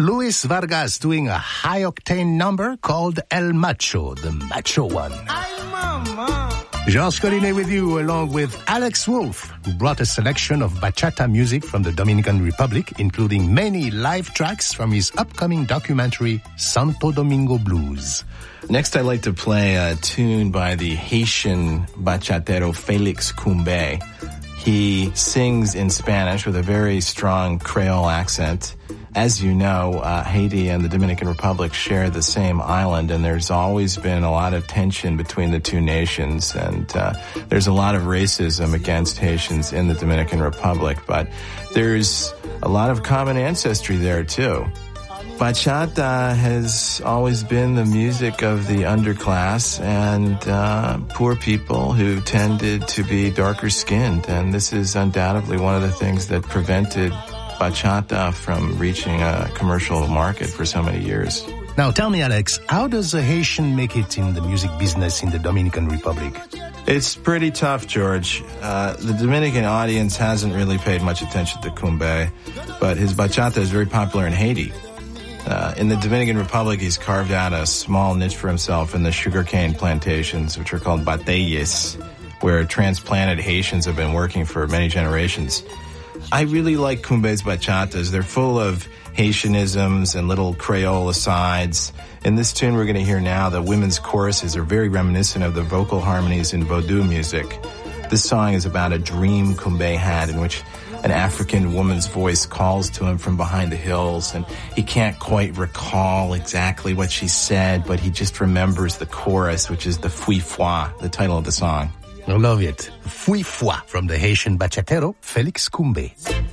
Luis Vargas doing a high-octane number called El Macho, the macho one. Ay, mama. Georges Collinet with you, along with Alex Wolf, who brought a selection of bachata music from the Dominican Republic, including many live tracks from his upcoming documentary, Santo Domingo Blues. Next, I'd like to play a tune by the Haitian bachatero Felix Coumbé. He sings in Spanish with a very strong Creole accent. As you know, Haiti and the Dominican Republic share the same island, and there's always been a lot of tension between the two nations, and there's a lot of racism against Haitians in the Dominican Republic, but there's a lot of common ancestry there, too. Bachata has always been the music of the underclass and poor people who tended to be darker skinned, and this is undoubtedly one of the things that prevented bachata from reaching a commercial market for so many years. Now tell me, Alex, how does a Haitian make it in the music business in the Dominican Republic? It's pretty tough, George. The Dominican audience hasn't really paid much attention to Coumbé, but his bachata is very popular in Haiti. In the Dominican Republic, he's carved out a small niche for himself in the sugarcane plantations, which are called bateyes, where transplanted Haitians have been working for many generations. I really like Coumbé's bachatas. They're full of Haitianisms and little Creole asides. In this tune we're going to hear now, the women's choruses are very reminiscent of the vocal harmonies in Vodou music. This song is about a dream Coumbé had in which an African woman's voice calls to him from behind the hills, and he can't quite recall exactly what she said, but he just remembers the chorus, which is the Fui Foi, the title of the song. I love it. Fui Foi from the Haitian bachatero Felix Coumbé.